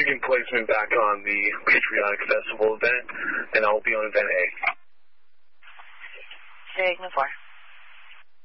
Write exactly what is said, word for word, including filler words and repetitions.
you can place me back on the Patriotic Festival event, and I'll be on event A. Signal four.